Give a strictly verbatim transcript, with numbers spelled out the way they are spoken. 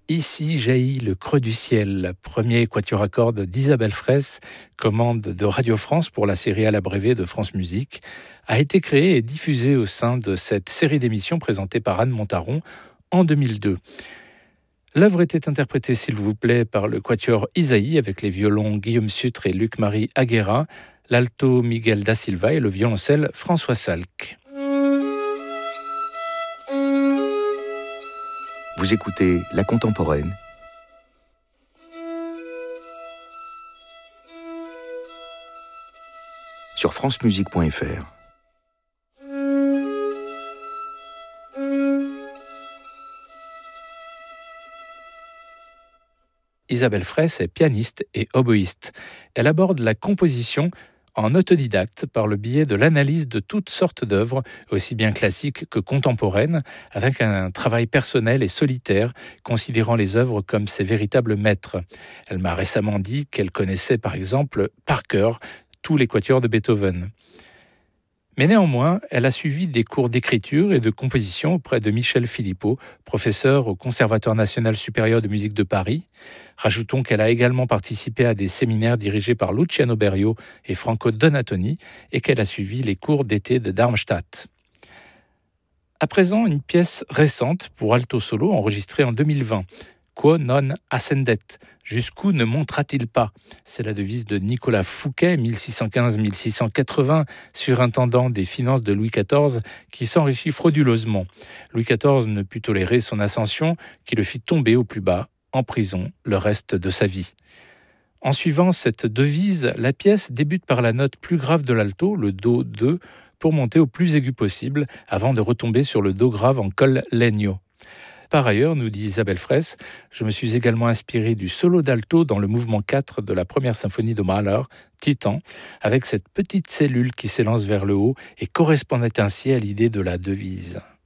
Ici jaillit le creux du ciel, premier quatuor à cordes d'Isabelle Fraisse, commande de Radio France pour la série à l'abrévé de France Musique, a été créé et diffusé au sein de cette série d'émissions présentée par Anne Montaron en deux mille deux. L'œuvre était interprétée, s'il vous plaît, par le quatuor Isaïe avec les violons Guillaume Sutre et Luc-Marie Aguera, l'alto Miguel da Silva et le violoncelle François Salk. Vous écoutez La Contemporaine sur francemusique point f r. Isabelle Fraisse est pianiste et oboïste. Elle aborde la composition en autodidacte par le biais de l'analyse de toutes sortes d'œuvres, aussi bien classiques que contemporaines, avec un travail personnel et solitaire, considérant les œuvres comme ses véritables maîtres. Elle m'a récemment dit qu'elle connaissait par exemple par cœur tous les quatuors de Beethoven. Mais néanmoins, elle a suivi des cours d'écriture et de composition auprès de Michel Philippot, professeur au Conservatoire national supérieur de musique de Paris. Rajoutons qu'elle a également participé à des séminaires dirigés par Luciano Berio et Franco Donatoni et qu'elle a suivi les cours d'été de Darmstadt. À présent, une pièce récente pour alto solo enregistrée en deux mille vingt. Quo non ascendet, jusqu'où ne montera-t-il pas? C'est la devise de Nicolas Fouquet, mille six cent quinze à mille six cent quatre-vingts, surintendant des finances de Louis quatorze, qui s'enrichit frauduleusement. Louis quatorze ne put tolérer son ascension, qui le fit tomber au plus bas, en prison, le reste de sa vie. En suivant cette devise, la pièce débute par la note plus grave de l'alto, le do deux, pour monter au plus aigu possible, avant de retomber sur le do grave en col legno. Par ailleurs, nous dit Isabelle Fraisse, je me suis également inspiré du solo d'alto dans le mouvement quatre de la première symphonie de Mahler, Titan, avec cette petite cellule qui s'élance vers le haut et correspondait ainsi à l'idée de la devise.